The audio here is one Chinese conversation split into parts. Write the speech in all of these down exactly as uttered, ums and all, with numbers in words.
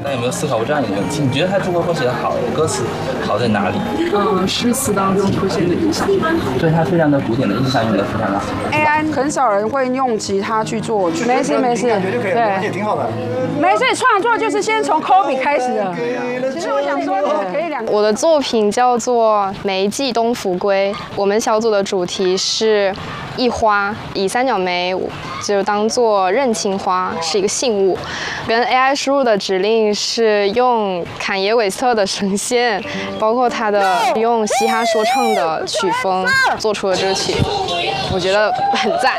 那有没有思考过这样一个问题？你觉得他中国歌写的好，歌词好在哪里？ 嗯，诗词当中出现的意象。 对，它非常的古典的印象用的非常的好。 A I 很少人会用吉他去做，没事没事，对， 也挺好的。 没事，创作就是先从 copy 开始的。其实我想说，可以两个。 我的作品叫做《梅季东福归》，我们小组的主题是一花，以三角梅就当做认亲花，是一个信物。跟 A I 输入的指令是用坎耶韦斯特的声线，包括他的用嘻哈说唱的曲风做出了这个曲，我觉得很赞。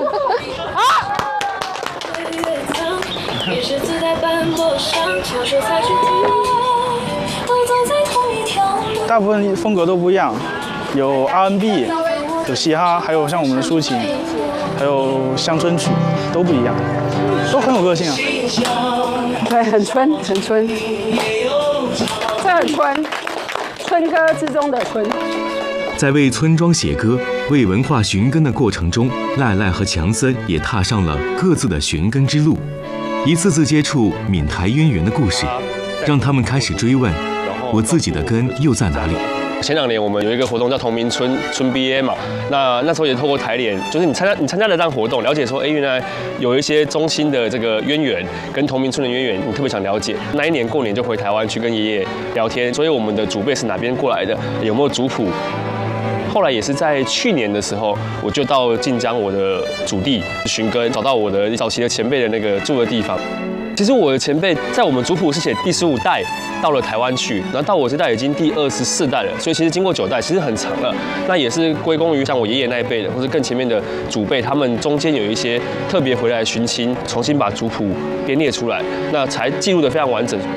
大部分风格都不一样，有 R and B， 有嘻哈，还有像我们的抒情，还有乡村曲，都不一样，都很有个性啊。 对，很春，很春，这很春，春歌之中的春。 在为村庄写歌、为文化寻根的过程中，赖赖和强森也踏上了各自的寻根之路。一次次接触闽台渊源的故事，让他们开始追问：我自己的根又在哪里？ 前两年我们有一个活动叫同名村村 B A 嘛，那那时候也透过台联，就是你参加你参加了这样活动，了解说，哎，原来有一些中心的这个渊源跟同名村的渊源，你特别想了解。那一年过年就回台湾去跟爷爷聊天，所以我们的祖辈是哪边过来的，有没有族谱？后来也是在去年的时候，我就到晋江我的祖地寻根，找到我的早期的前辈的那个住的地方。其实我的前辈在我们族谱是写第十五代到了台湾去，然后到我这代已经第二十四代了，所以其实经过九代，其实很长了。那也是归功于像我爷爷那一辈的，或者更前面的祖辈，他们中间有一些特别回来寻亲，重新把族谱编列出来，那才记录得非常完整。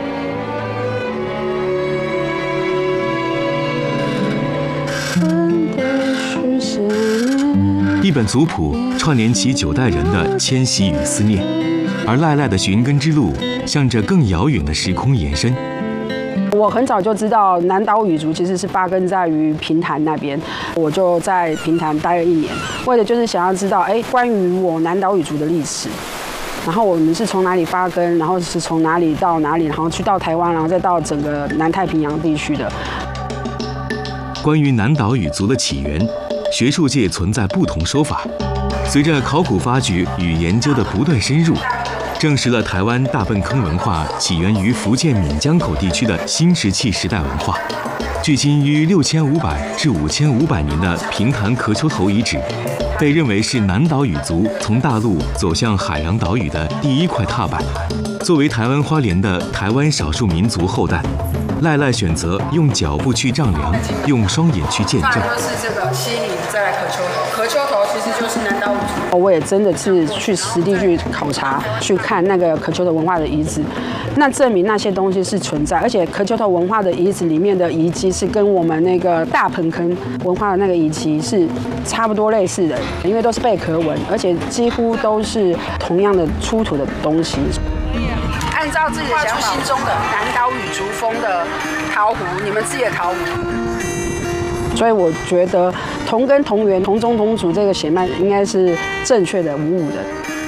一本族谱串联起九代人的迁徙与思念，而赖赖的寻根之路向着更遥远的时空延伸。 我很早就知道南岛语族其实是发根在于平潭那边，我就在平潭待了一年，为的就是想要知道，哎，关于我南岛语族的历史。然后我们是从哪里发根，然后是从哪里到哪里，然后去到台湾，然后再到整个南太平洋地区的。 关于南岛语族的起源，学术界存在不同说法。随着考古发掘与研究的不断深入，证实了台湾大粪坑文化起源于福建闽江口地区的新石器时代文化。距今约六千五百至五千五百年的平潭壳丘头遗址，被认为是南岛语族从大陆走向海洋岛屿的第一块踏板。作为台湾花莲的台湾少数民族后代，赖赖选择用脚步去丈量，用双眼去见证。 就是这个西岭，再来壳丘头，壳丘头其实就是南岛语族。我也真的是去实地去考察，去看那个壳丘头文化的遗址，那证明那些东西是存在，而且壳丘头文化的遗址里面的遗迹是跟我们那个大盆坑文化的那个遗迹是差不多类似的，因为都是贝壳纹，而且几乎都是同样的出土的东西。按照自己的想法，心中的南岛语族风的陶壶，你们自己的陶壶。所以我觉得同根同源、同宗同祖这个血脉应该是正确的、无误的。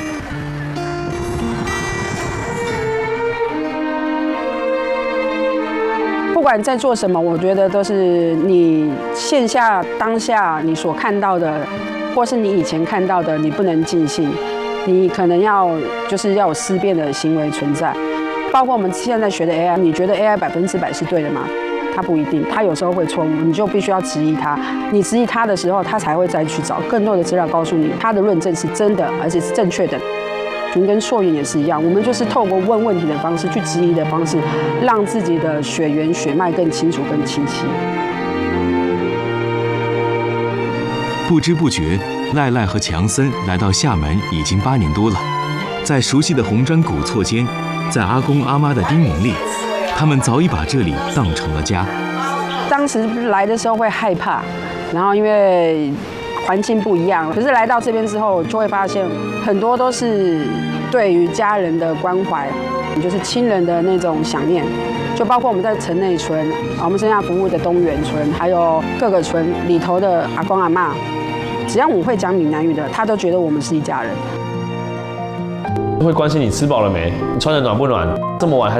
不管在做什么，我觉得都是你线下当下你所看到的，或是你以前看到的，你不能尽信。你可能要就是要有思辨的行为存在，包括我们现在学的 A I， 你觉得 A I 百分之百是对的吗？它不一定，它有时候会错误，你就必须要质疑它。你质疑它的时候，它才会再去找更多的资料告诉你，它的论证是真的，而且是正确的。寻根溯源也是一样，我们就是透过问问题的方式，去质疑的方式，让自己的血缘血脉更清楚、更清晰。 不知不觉，赖赖和强森来到厦门已经八年多了。在熟悉的红砖古厝间，在阿公阿妈的叮咛里，他们早已把这里当成了家。 当时来的时候会害怕，然后因为环境不一样，可是来到这边之后，就会发现很多都是对于家人的关怀，就是亲人的那种想念。就包括我们在城内村，我们剩下服务的东源村，还有各个村里头的阿公阿嬷，只要我会讲闽南语的，他都觉得我们是一家人。 会关心你吃饱了没，你穿得暖不暖，这么晚还